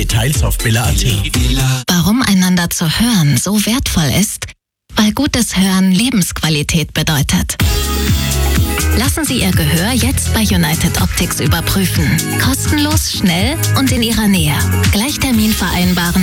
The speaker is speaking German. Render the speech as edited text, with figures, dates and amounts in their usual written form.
Details auf billa.at. Warum einander zu hören so wertvoll ist? Weil gutes Hören Lebensqualität bedeutet. Lassen Sie Ihr Gehör jetzt bei United Optics überprüfen. Kostenlos, schnell und in Ihrer Nähe. Gleich Termin vereinbaren